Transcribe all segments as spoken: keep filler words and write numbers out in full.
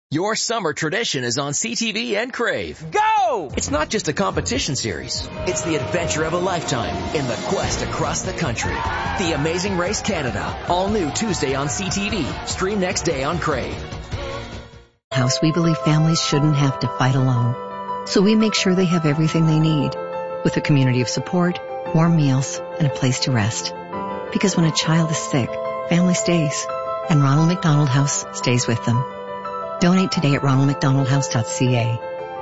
Your summer tradition is on C T V and Crave. Go! It's not just a competition series. It's the adventure of a lifetime in the quest across the country. The Amazing Race Canada. All new Tuesday on C T V. Stream next day on Crave. House, we believe families shouldn't have to fight alone. So we make sure they have everything they need. With a community of support, warm meals, and a place to rest. Because when a child is sick, family stays. And Ronald McDonald House stays with them. Donate today at ronald mcdonald house dot c a.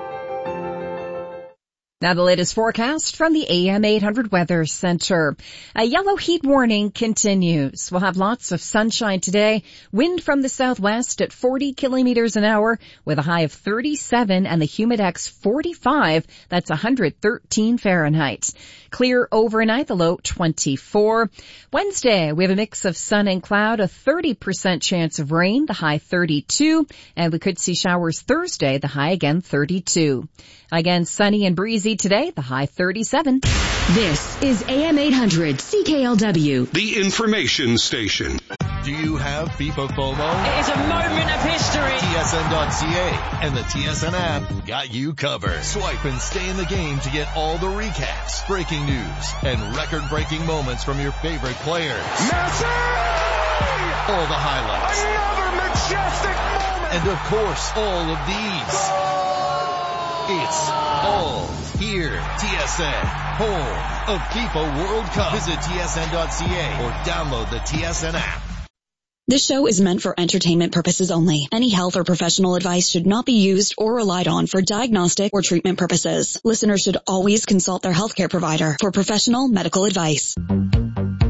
Now the latest forecast from the A M eight hundred Weather Center. A yellow heat warning continues. We'll have lots of sunshine today. Wind from the southwest at forty kilometers an hour with a high of thirty-seven and the humidex forty-five. That's one hundred thirteen Fahrenheit. Clear overnight, the low twenty-four. Wednesday, we have a mix of sun and cloud, a thirty percent chance of rain, the high thirty-two. And we could see showers Thursday, the high again thirty-two. Again, sunny and breezy today, the high thirty-seven. This is A M eight hundred C K L W, the information station. Do you have FIFA FOMO? It is a moment of history. T S N dot C A and the T S N app got you covered. Swipe and stay in the game to get all the recaps, breaking news, and record-breaking moments from your favorite players. Messi! All the highlights. Another majestic moment. And of course, all of these. It's all here. T S N, home of FIFA World Cup. Visit T S N dot C A or download the T S N app. This show is meant for entertainment purposes only. Any health or professional advice should not be used or relied on for diagnostic or treatment purposes. Listeners should always consult their healthcare provider for professional medical advice.